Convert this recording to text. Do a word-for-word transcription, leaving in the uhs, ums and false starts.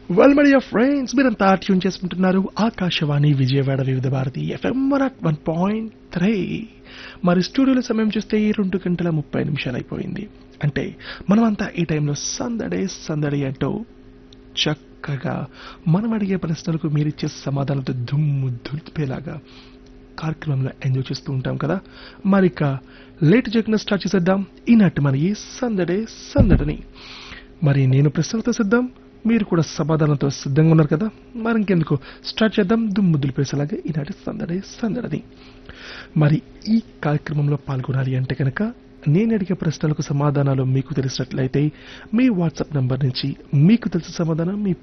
Well my dear friends, మీరంతా tune చేసుకుంటున్నారు ఆకాశవాణి విజయవాడ వివిధ Bharati FM one point three. మరి స్టూడియోలో సమయం చూస్తే రెండు గంటల ముప్పై నిమిషాలు అయిపోయింది. అంటే మనమంతా ఈ టైంలో సందడే సందడి అంటూ చక్కగా మనం అడిగే ప్రశ్నలకు మీరిచ్చే సమాధానంతో దుమ్ము దులిపేలాగా కార్యక్రమంలో ఎంజాయ్ చేస్తూ ఉంటాం కదా. మరి ఇక లేట్ చేయకుండా స్టార్ట్ చేసేద్దాం ఈనాటి మన ఈ సందడే సందడిని. మరి నేను ప్రశ్నలతో సిద్ధం, మీరు కూడా సమాధానంతో సిద్ధంగా ఉన్నారు కదా. మరి ఇంకెందుకు స్టార్ట్ చేద్దాం దుమ్ము దులిపేసేలాగా ఈనాటి సందడి సందడిని. మరి ఈ కార్యక్రమంలో పాల్గొనాలి అంటే కనుక నేను అడిగే ప్రశ్నలకు సమాధానాలు మీకు తెలిసినట్లయితే మీ వాట్సాప్ నంబర్ నుంచి మీకు తెలిసిన సమాధానం మీ